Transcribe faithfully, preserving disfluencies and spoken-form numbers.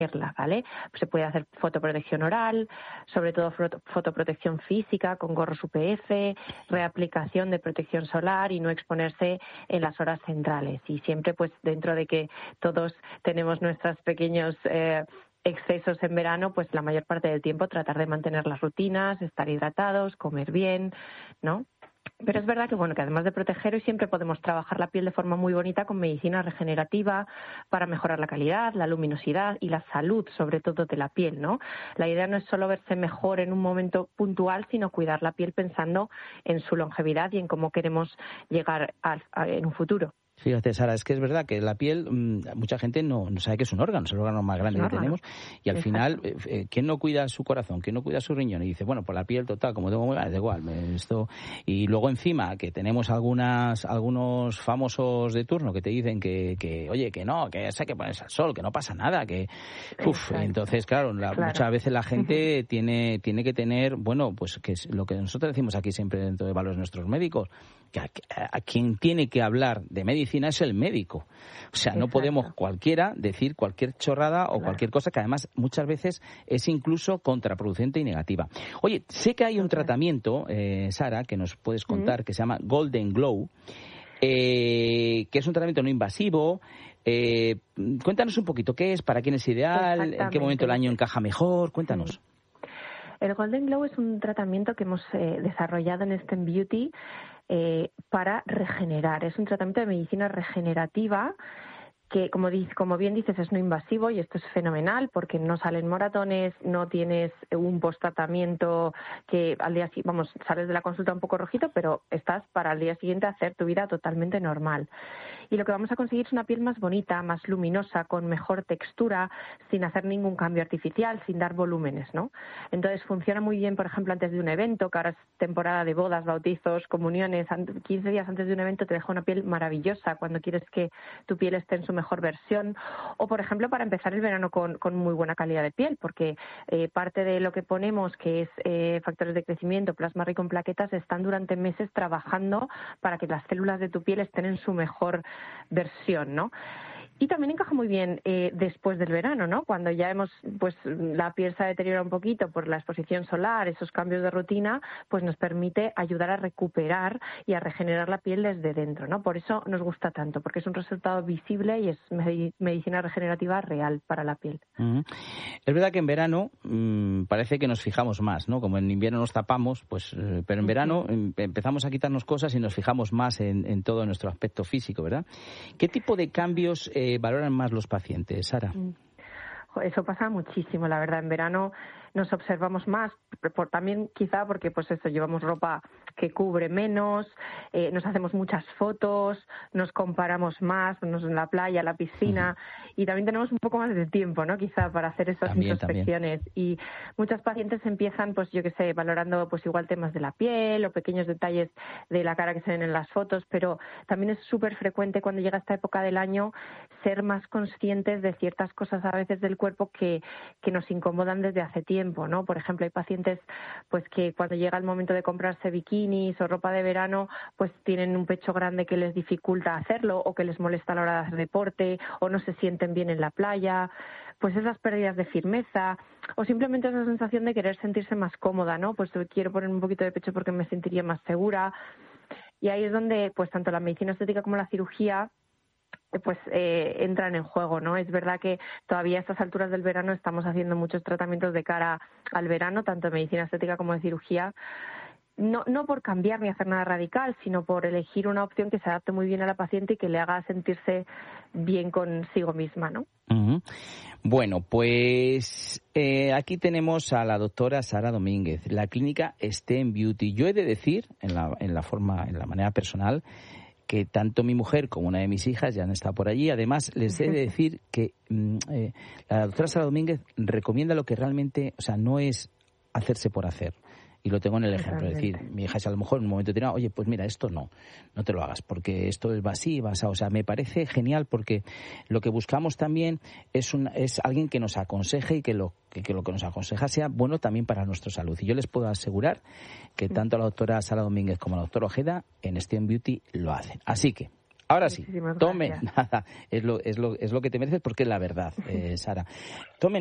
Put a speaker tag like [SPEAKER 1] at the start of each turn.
[SPEAKER 1] ¿vale? Se puede hacer fotoprotección oral, sobre todo fotoprotección física con gorros U P F, reaplicación de protección solar y no exponerse en las horas centrales. Y siempre pues dentro de que todos tenemos nuestros pequeños eh, excesos en verano, pues la mayor parte del tiempo tratar de mantener las rutinas, estar hidratados, comer bien, ¿no? Pero es verdad que bueno que además de proteger, hoy siempre podemos trabajar la piel de forma muy bonita con medicina regenerativa para mejorar la calidad, la luminosidad y la salud, sobre todo de la piel, ¿no? La idea no es solo verse mejor en un momento puntual, sino cuidar la piel pensando en su longevidad y en cómo queremos llegar a, a, en un futuro.
[SPEAKER 2] Fíjate, Sara, es que es verdad que la piel, mucha gente no, no sabe que es un órgano, es el órgano más grande que tenemos, y al Exacto. final, eh, ¿quién no cuida su corazón? ¿Quién no cuida su riñón? Y dice, bueno, pues la piel total, como tengo muy grande, da igual, esto. Y luego encima, que tenemos algunas algunos famosos de turno que te dicen que, que oye, que no, que hay que ponerse al sol, que no pasa nada, que... Uf, entonces, claro, la, claro, muchas veces la gente tiene tiene que tener, bueno, pues que es lo que nosotros decimos aquí siempre dentro de Valores Nuestros Médicos, que a, a quien tiene que hablar de medicina es el médico. O sea, Exacto. no podemos cualquiera decir cualquier chorrada o claro. cualquier cosa que además muchas veces es incluso contraproducente y negativa. Oye, sé que hay un tratamiento, eh, Sara, que nos puedes contar, mm. que se llama Golden Glow, eh, que es un tratamiento no invasivo. Eh, cuéntanos un poquito qué es, para quién es ideal, en qué momento del año encaja mejor. Cuéntanos.
[SPEAKER 1] El Golden Glow es un tratamiento que hemos eh, desarrollado en Stem Beauty eh, para regenerar. Es un tratamiento de medicina regenerativa que, como, dice, como bien dices, es no invasivo y esto es fenomenal porque no salen moratones, no tienes un post-tratamiento que al día siguiente, vamos, sales de la consulta un poco rojito, pero estás para al día siguiente hacer tu vida totalmente normal. Y lo que vamos a conseguir es una piel más bonita, más luminosa, con mejor textura, sin hacer ningún cambio artificial, sin dar volúmenes, ¿no? Entonces funciona muy bien, por ejemplo, antes de un evento, que ahora es temporada de bodas, bautizos, comuniones, quince días antes de un evento te deja una piel maravillosa cuando quieres que tu piel esté en su mejor versión. O, por ejemplo, para empezar el verano con, con muy buena calidad de piel, porque eh, parte de lo que ponemos, que es eh, factores de crecimiento, plasma rico en plaquetas, están durante meses trabajando para que las células de tu piel estén en su mejor versión, ¿no? Y también encaja muy bien eh, después del verano, ¿no? Cuando ya hemos, pues la piel se ha deteriorado un poquito por la exposición solar, esos cambios de rutina, pues nos permite ayudar a recuperar y a regenerar la piel desde dentro, ¿no? Por eso nos gusta tanto, porque es un resultado visible y es medicina regenerativa real para la piel.
[SPEAKER 2] Uh-huh. Es verdad que en verano mmm, parece que nos fijamos más, ¿no? Como en invierno nos tapamos, pues, eh, pero en verano uh-huh. empezamos a quitarnos cosas y nos fijamos más en, en todo nuestro aspecto físico, ¿verdad? ¿Qué tipo de cambios eh, valoran más los pacientes, Sara?
[SPEAKER 1] Eso pasa muchísimo, la verdad. En verano nos observamos más, por, también quizá porque pues eso, llevamos ropa que cubre menos, eh, nos hacemos muchas fotos, nos comparamos más, nos en la playa, la piscina, uh-huh. y también tenemos un poco más de tiempo, ¿no? Quizá para hacer esas también, introspecciones. También. Y muchas pacientes empiezan, pues yo qué sé, valorando pues igual temas de la piel o pequeños detalles de la cara que se ven en las fotos, pero también es súper frecuente cuando llega esta época del año ser más conscientes de ciertas cosas a veces del cuerpo que, que nos incomodan desde hace tiempo, ¿no? Por ejemplo, hay pacientes pues que cuando llega el momento de comprarse bikinis o ropa de verano, pues tienen un pecho grande que les dificulta hacerlo o que les molesta a la hora de hacer deporte o no se sienten bien en la playa, pues esas pérdidas de firmeza o simplemente esa sensación de querer sentirse más cómoda, ¿no? Pues quiero poner un poquito de pecho porque me sentiría más segura. Y ahí es donde pues tanto la medicina estética como la cirugía pues eh, entran en juego, ¿no? Es verdad que todavía a estas alturas del verano estamos haciendo muchos tratamientos de cara al verano, tanto de medicina estética como de cirugía, no, no por cambiar ni hacer nada radical, sino por elegir una opción que se adapte muy bien a la paciente y que le haga sentirse bien consigo misma, ¿no?
[SPEAKER 2] Uh-huh. Bueno, pues eh, aquí tenemos a la doctora Sara Domínguez, la clínica Stem Beauty. Yo he de decir, en la, en la forma, en la manera personal, que tanto mi mujer como una de mis hijas ya han estado por allí. Además, les he de decir que eh, la doctora Sara Domínguez recomienda lo que realmente, o sea, no es hacerse por hacer. Y lo tengo en el ejemplo, es decir, mi hija es a lo mejor en un momento determinado, oye, pues mira, esto no, no te lo hagas, porque esto es así, vas a, o sea, me parece genial porque lo que buscamos también es un, es alguien que nos aconseje y que lo que, que lo que nos aconseja sea bueno también para nuestra salud. Y yo les puedo asegurar que tanto la doctora Sara Domínguez como la doctora Ojeda en Stem Beauty lo hacen. Así que Ahora sí, tome, nada, es lo, es, lo, es lo que te mereces porque es la verdad, eh, Sara. Tomen